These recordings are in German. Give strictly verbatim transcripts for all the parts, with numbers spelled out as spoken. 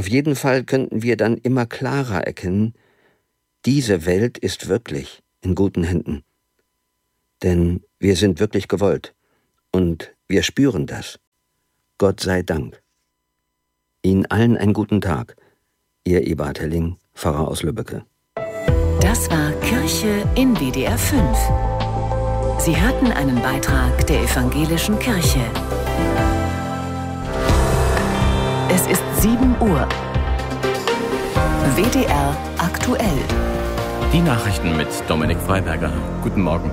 Auf jeden Fall könnten wir dann immer klarer erkennen, diese Welt ist wirklich in guten Händen. Denn wir sind wirklich gewollt und wir spüren das. Gott sei Dank. Ihnen allen einen guten Tag. Ihr Eberhard Helling, Pfarrer aus Lübbecke. Das war Kirche in W D R fünf. Sie hörten einen Beitrag der Evangelischen Kirche. Es ist sieben Uhr. W D R aktuell. Die Nachrichten mit Dominik Freiberger. Guten Morgen.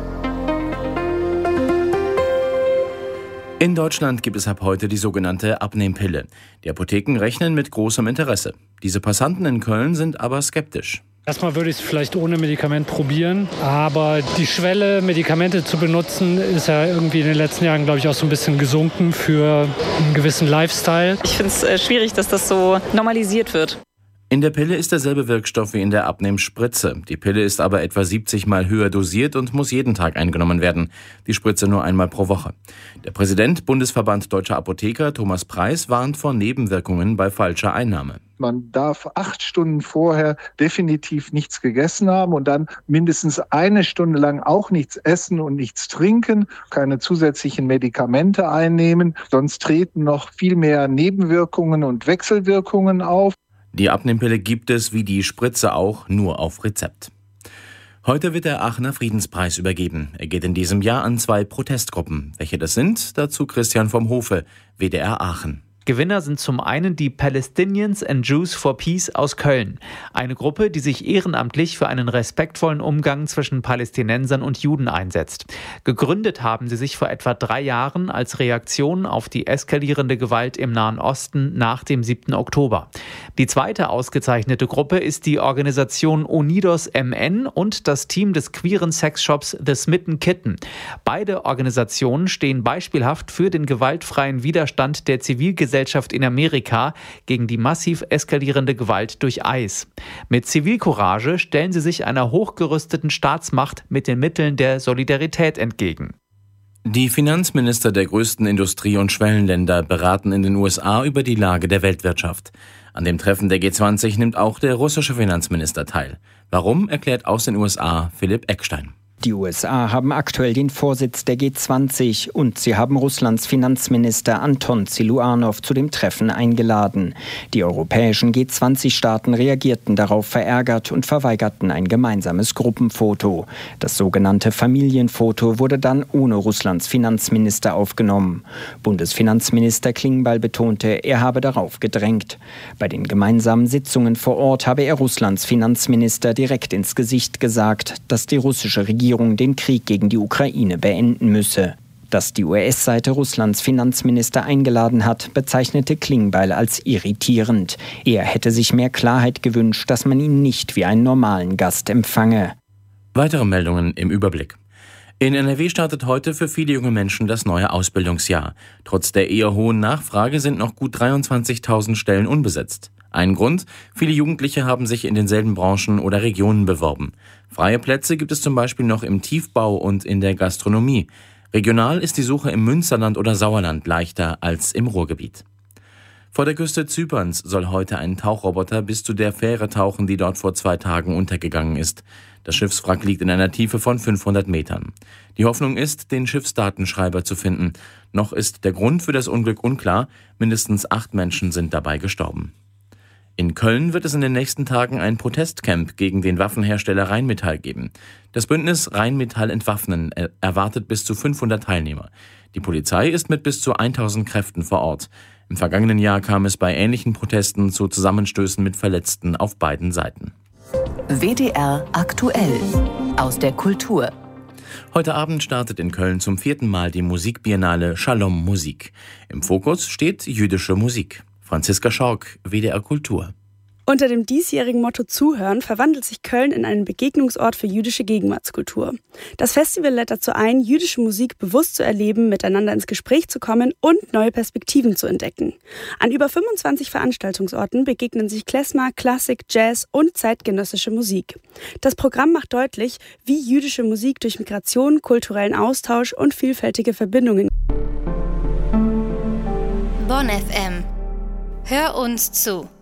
In Deutschland gibt es ab heute die sogenannte Abnehmpille. Die Apotheken rechnen mit großem Interesse. Diese Passanten in Köln sind aber skeptisch. Erstmal würde ich es vielleicht ohne Medikament probieren, aber die Schwelle, Medikamente zu benutzen, ist ja irgendwie in den letzten Jahren, glaube ich, auch so ein bisschen gesunken für einen gewissen Lifestyle. Ich finde es äh, schwierig, dass das so normalisiert wird. In der Pille ist derselbe Wirkstoff wie in der Abnehmspritze. Die Pille ist aber etwa siebzig Mal höher dosiert und muss jeden Tag eingenommen werden. Die Spritze nur einmal pro Woche. Der Präsident Bundesverband Deutscher Apotheker, Thomas Preis, warnt vor Nebenwirkungen bei falscher Einnahme. Man darf acht Stunden vorher definitiv nichts gegessen haben und dann mindestens eine Stunde lang auch nichts essen und nichts trinken, keine zusätzlichen Medikamente einnehmen. Sonst treten noch viel mehr Nebenwirkungen und Wechselwirkungen auf. Die Abnehmpille gibt es, wie die Spritze auch, nur auf Rezept. Heute wird der Aachener Friedenspreis übergeben. Er geht in diesem Jahr an zwei Protestgruppen. Welche das sind? Dazu Christian vom Hofe, W D R Aachen. Gewinner sind zum einen die Palestinians and Jews for Peace aus Köln. Eine Gruppe, die sich ehrenamtlich für einen respektvollen Umgang zwischen Palästinensern und Juden einsetzt. Gegründet haben sie sich vor etwa drei Jahren als Reaktion auf die eskalierende Gewalt im Nahen Osten nach dem siebten Oktober. Die zweite ausgezeichnete Gruppe ist die Organisation Unidos M N und das Team des queeren Sexshops The Smitten Kitten. Beide Organisationen stehen beispielhaft für den gewaltfreien Widerstand der Zivilgesellschaft in Amerika gegen die massiv eskalierende Gewalt durch ICE. Mit Zivilcourage stellen sie sich einer hochgerüsteten Staatsmacht mit den Mitteln der Solidarität entgegen. Die Finanzminister der größten Industrie- und Schwellenländer beraten in den U S A über die Lage der Weltwirtschaft. An dem Treffen der G zwanzig nimmt auch der russische Finanzminister teil. Warum, erklärt aus den U S A Philipp Eckstein. Die U S A haben aktuell den Vorsitz der G zwanzig und sie haben Russlands Finanzminister Anton Siluanow zu dem Treffen eingeladen. Die europäischen G zwanzig Staaten reagierten darauf verärgert und verweigerten ein gemeinsames Gruppenfoto. Das sogenannte Familienfoto wurde dann ohne Russlands Finanzminister aufgenommen. Bundesfinanzminister Klingbeil betonte, er habe darauf gedrängt. Bei den gemeinsamen Sitzungen vor Ort habe er Russlands Finanzminister direkt ins Gesicht gesagt, dass die russische Regierung den Krieg gegen die Ukraine beenden müsse. Dass die U S-Seite Russlands Finanzminister eingeladen hat, bezeichnete Klingbeil als irritierend. Er hätte sich mehr Klarheit gewünscht, dass man ihn nicht wie einen normalen Gast empfange. Weitere Meldungen im Überblick. In N R W startet heute für viele junge Menschen das neue Ausbildungsjahr. Trotz der eher hohen Nachfrage sind noch gut dreiundzwanzigtausend Stellen unbesetzt. Ein Grund: viele Jugendliche haben sich in denselben Branchen oder Regionen beworben. Freie Plätze gibt es zum Beispiel noch im Tiefbau und in der Gastronomie. Regional ist die Suche im Münsterland oder Sauerland leichter als im Ruhrgebiet. Vor der Küste Zyperns soll heute ein Tauchroboter bis zu der Fähre tauchen, die dort vor zwei Tagen untergegangen ist. Das Schiffswrack liegt in einer Tiefe von fünfhundert Metern. Die Hoffnung ist, den Schiffsdatenschreiber zu finden. Noch ist der Grund für das Unglück unklar. Mindestens acht Menschen sind dabei gestorben. In Köln wird es in den nächsten Tagen ein Protestcamp gegen den Waffenhersteller Rheinmetall geben. Das Bündnis Rheinmetall entwaffnen erwartet bis zu fünfhundert Teilnehmer. Die Polizei ist mit bis zu tausend Kräften vor Ort. Im vergangenen Jahr kam es bei ähnlichen Protesten zu Zusammenstößen mit Verletzten auf beiden Seiten. W D R aktuell aus der Kultur. Heute Abend startet in Köln zum vierten Mal die Musikbiennale Shalom Musik. Im Fokus steht jüdische Musik. Franziska Schork, W D R Kultur. Unter dem diesjährigen Motto Zuhören verwandelt sich Köln in einen Begegnungsort für jüdische Gegenwartskultur. Das Festival lädt dazu ein, jüdische Musik bewusst zu erleben, miteinander ins Gespräch zu kommen und neue Perspektiven zu entdecken. An über fünfundzwanzig Veranstaltungsorten begegnen sich Klezmer, Klassik, Jazz und zeitgenössische Musik. Das Programm macht deutlich, wie jüdische Musik durch Migration, kulturellen Austausch und vielfältige Verbindungen. Bonn F M. Hör uns zu.